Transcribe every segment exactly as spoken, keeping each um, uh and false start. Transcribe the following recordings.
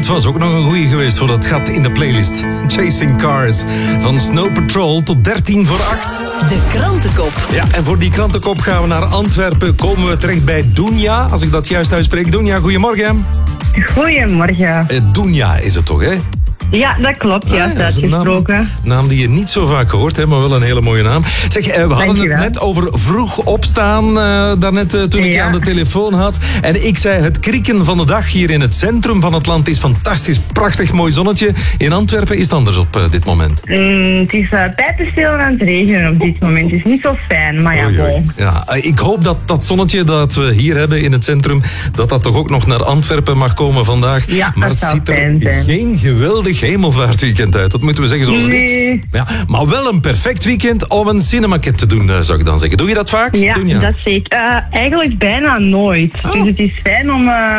Dit was ook nog een goeie geweest voor dat gat in de playlist. Chasing Cars. Van Snow Patrol tot dertien voor acht. De krantenkop. Ja, en voor die krantenkop gaan we naar Antwerpen. Komen we terecht bij Dunja, als ik dat juist uitspreek. Dunja, goedemorgen. Goedemorgen. Uh, Dunja is het toch, hè? Ja, dat klopt. Ah, Juist ja, dat is een naam, uitgesproken. naam die je niet zo vaak hoort, hè, maar wel een hele mooie naam. Zeg, uh, we hadden het Dankjewel. net over vroeg opstaan, uh, daarnet uh, toen ik je Ja. aan de telefoon had. En ik zei, het krieken van de dag hier in het centrum van het land is fantastisch. Prachtig mooi zonnetje. In Antwerpen is het anders op uh, dit moment. Mm, het is uh, pijpenstelen aan het regenen op dit moment. Het is niet zo fijn, maar ja, Oei, oei. bon. Ja, uh, ik hoop dat dat zonnetje dat we hier hebben in het centrum, dat dat toch ook nog naar Antwerpen mag komen vandaag. Ja, maar dat het zou ziet er fijn zijn. geen geweldig hemelvaartweekend uit. Dat moeten we zeggen zoals het is. Nee. Ja, maar wel een perfect weekend om een cinemaket te doen, zou ik dan zeggen. Doe je dat vaak? Ja, Doe je? dat zeker. Uh, eigenlijk bijna nooit. Oh. Dus het is fijn om, uh,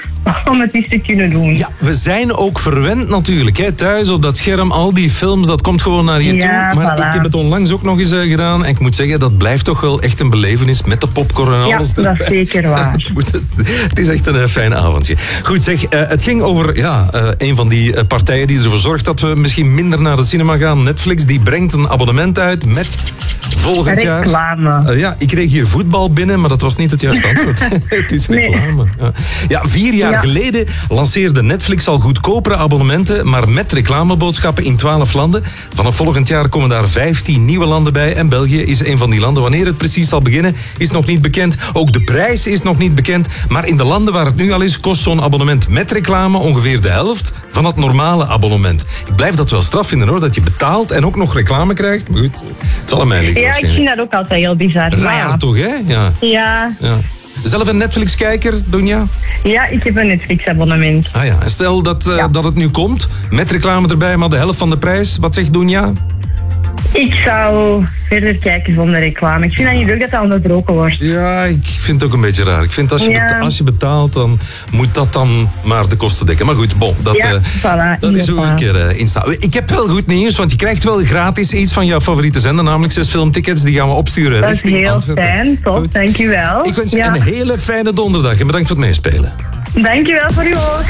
om het eens te kunnen doen. Ja, we zijn ook verwend natuurlijk. Hè. Thuis op dat scherm, al die films, dat komt gewoon naar je Ja, toe. Maar voilà. ik heb het onlangs ook nog eens uh, gedaan. En ik moet zeggen, dat blijft toch wel echt een belevenis met de popcorn en Ja, alles dat erbij. is zeker waar. Ik moet het, het is echt een uh, fijn avondje. Goed zeg, uh, het ging over ja, uh, een van die uh, partijen die ervoor zorgt dat we misschien minder naar de cinema gaan. Netflix, die brengt een abonnement uit met volgend jaar... Reclame. Uh, ja, ik kreeg hier voetbal binnen, maar dat was niet het juiste antwoord. Het is Nee. reclame. Ja, ja vier jaar Ja. geleden lanceerde Netflix al goedkopere abonnementen, maar met reclameboodschappen in twaalf landen. Vanaf volgend jaar komen daar vijftien nieuwe landen bij en België is een van die landen. Wanneer het precies zal beginnen, is nog niet bekend. Ook de prijs is nog niet bekend, maar in de landen waar het nu al is, kost zo'n abonnement met reclame ongeveer de helft van het normale abonnement. Ik blijf dat wel straf vinden hoor, dat je betaalt en ook nog reclame krijgt. Maar goed, het zal aan mij liggen Ja, ik waarschijnlijk. vind dat ook altijd heel bizar. maar Raar ja. toch, hè? Ja. Ja. ja. Zelf een Netflix-kijker, Dunja? ja, ik heb een Netflix-abonnement. Ah ja, en stel dat, uh, Ja. dat het nu komt, met reclame erbij, maar de helft van de prijs. Wat zegt Dunja? Ik zou verder kijken zonder reclame. Ik vind dat niet leuk dat dat onderbroken wordt. Ja, ik vind het ook een beetje raar. Ik vind als je, Ja. beta- als je betaalt, dan moet dat dan maar de kosten dekken. Maar goed, bon, dat, Ja, eh, voilà, dat is hoe ik inderdaad. erin sta. Ik heb wel goed nieuws, want je krijgt wel gratis iets van jouw favoriete zender, namelijk zes filmtickets. Die gaan we opsturen Dat is richting heel Antwerpen. fijn, top, Goed. dankjewel. Ik wens je Ja. een hele fijne donderdag en bedankt voor het meespelen. Dankjewel voor uw oor.